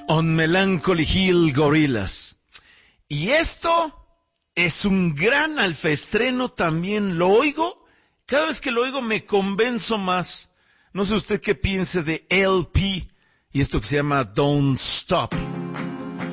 On Melancholy Hill, Gorillaz. Y esto es un gran alfaestreno también. Lo oigo, cada vez que lo oigo me convenzo más. No sé usted qué piense de LP y esto que se llama Don't Stop.